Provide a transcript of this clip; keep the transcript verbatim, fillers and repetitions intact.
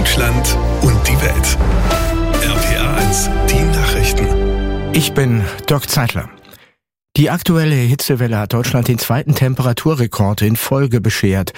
Deutschland und die Welt. R P R eins, die Nachrichten. Ich bin Dirk Zeitler. Die aktuelle Hitzewelle hat Deutschland den zweiten Temperaturrekord in Folge beschert.